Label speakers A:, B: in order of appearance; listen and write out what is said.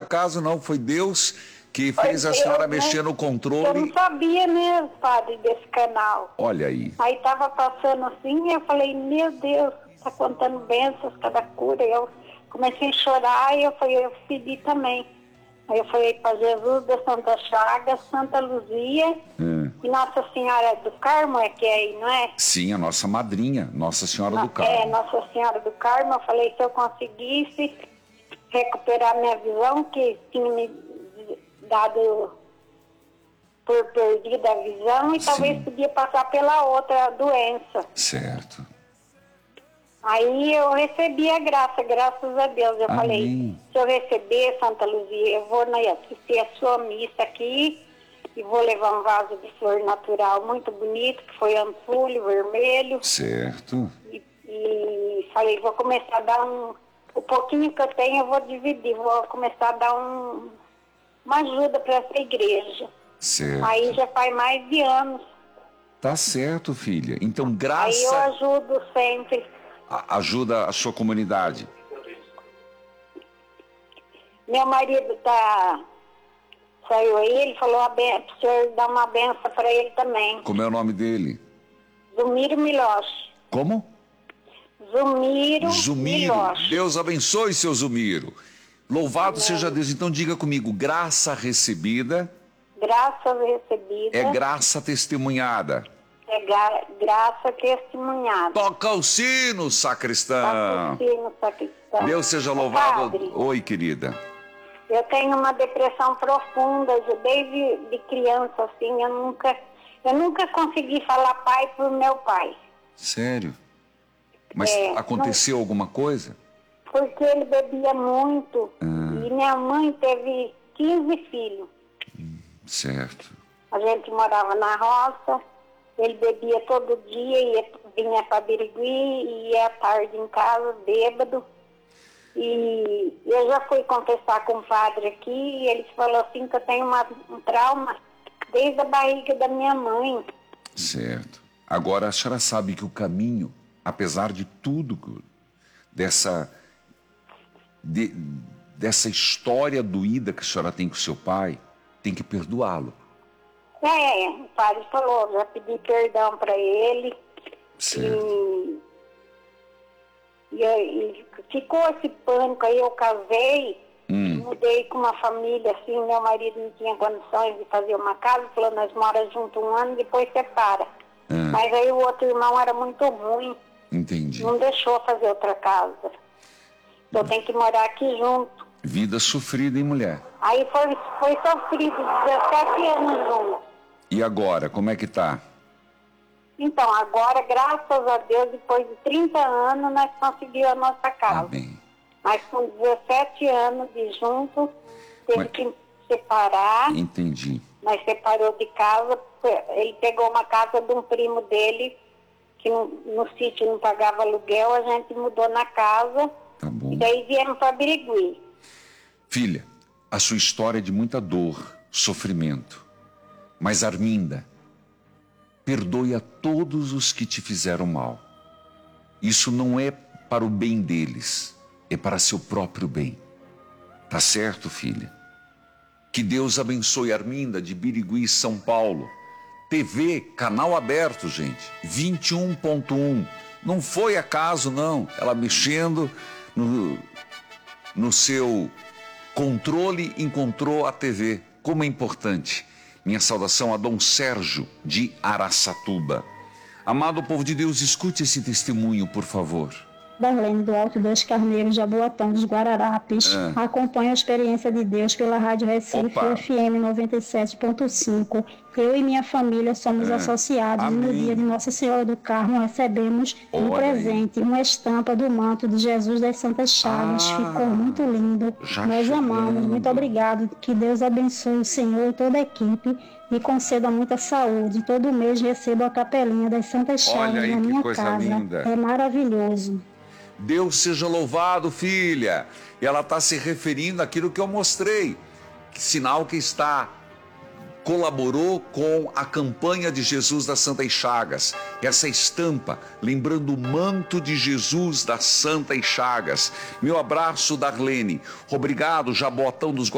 A: acaso, não. Foi Deus que fez a senhora mexer no
B: Eu
A: controle.
B: não sabia mesmo, padre, desse canal.
A: Olha aí.
B: Aí tava passando assim, eu falei, meu Deus, tá contando bênçãos, cada cura. Eu comecei a chorar e eu pedi também. Aí eu falei para Jesus da Santa Chagas, Santa Luzia e Nossa Senhora do Carmo, que é aí, não é?
A: Sim, a nossa madrinha, Nossa Senhora do Carmo.
B: É, Nossa Senhora do Carmo. Eu falei, se eu conseguisse recuperar minha visão, que tinha me dado por perdida a visão, e talvez podia passar pela outra doença.
A: Certo.
B: Aí eu recebi a graça, graças a Deus. Eu
A: Amém.
B: falei, se eu receber, Santa Luzia, eu vou assistir a sua missa aqui e vou levar um vaso de flor natural muito bonito, que foi ampulho, vermelho.
A: Certo.
B: E falei, vou começar a dar o pouquinho que eu tenho, eu vou dividir, vou começar a dar uma ajuda para essa igreja.
A: Certo.
B: Aí já faz mais de anos.
A: Tá certo, filha. Então,
B: Aí eu ajudo sempre.
A: Ajuda a sua comunidade.
B: Meu marido saiu aí, ele falou pro senhor dar uma benção para ele também.
A: Como é o nome dele?
B: Zumiro Miloche.
A: Como?
B: Zumiro Miloche.
A: Deus abençoe, seu Zumiro. Louvado seja Deus. Então diga comigo, graça recebida.
B: Graça recebida.
A: É graça testemunhada.
B: É graça testemunhada.
A: Toca o sino, sacristão.
B: Toca o sino, sacristão.
A: Deus seja louvado.
B: Padre,
A: oi, querida.
B: Eu tenho uma depressão profunda, desde criança, assim, eu nunca consegui falar pai pro meu pai.
A: Sério? Mas aconteceu alguma coisa?
B: Porque ele bebia muito e minha mãe teve 15 filhos.
A: Certo.
B: A gente morava na roça, ele bebia todo dia, vinha para Birigui e ia à tarde em casa, bêbado. E eu já fui confessar com o padre aqui e ele falou assim que eu tenho um trauma desde a barriga da minha mãe.
A: Certo. Agora a senhora sabe que o caminho, apesar de tudo, dessa história doída que a senhora tem com seu pai, tem que perdoá-lo.
B: O padre falou, já pedi perdão para ele.
A: Certo.
B: E ficou esse pânico, aí eu casei, mudei com uma família, assim, meu marido não tinha condições de fazer uma casa, falou, nós moramos juntos 1 ano, depois separa. Mas aí o outro irmão era muito ruim.
A: Entendi.
B: Não deixou fazer outra casa. Então tem que morar aqui junto.
A: Vida sofrida, hein, mulher?
B: Aí foi sofrido, 17 anos juntos.
A: E agora, como é que tá?
B: Então, agora, graças a Deus, depois de 30 anos, nós conseguimos a nossa casa.
A: Amém.
B: Mas com 17 anos de junto, teve que separar.
A: Entendi.
B: Nós separou de casa, ele pegou uma casa de um primo dele, que no sítio não pagava aluguel, a gente mudou na casa.
A: Tá bom.
B: E daí viemos para Birigui.
A: Filha, a sua história é de muita dor, sofrimento. Mas Arminda, perdoe a todos os que te fizeram mal. Isso não é para o bem deles, é para seu próprio bem. Tá certo, filha? Que Deus abençoe Arminda de Birigui, São Paulo. TV, canal aberto, gente, 21.1. Não foi acaso, não. Ela mexendo no seu controle encontrou a TV. Como é importante. Minha saudação a Dom Sérgio de Araçatuba. Amado povo de Deus, escute esse testemunho, por favor.
C: Darlene do Alto dos Carneiros, Jaboatão dos Guararapes. Acompanho a experiência de Deus pela Rádio Recife FM 97.5. Eu e minha família somos associados.
A: Amém.
C: E no dia de Nossa Senhora do Carmo recebemos um presente, uma estampa do manto de Jesus das Santas Chagas. Ficou muito lindo. Nós amamos. Muito obrigado. Que Deus abençoe o Senhor e toda a equipe e conceda muita saúde. Todo mês recebo a capelinha das Santas Chagas na minha casa.
A: Linda.
C: É maravilhoso.
A: Deus seja louvado, filha. E ela está se referindo àquilo que eu mostrei. Sinal que colaborou com a campanha de Jesus das Santas Chagas. Essa estampa, lembrando o manto de Jesus das Santas Chagas. Meu abraço, Darlene. Obrigado, Jabotão dos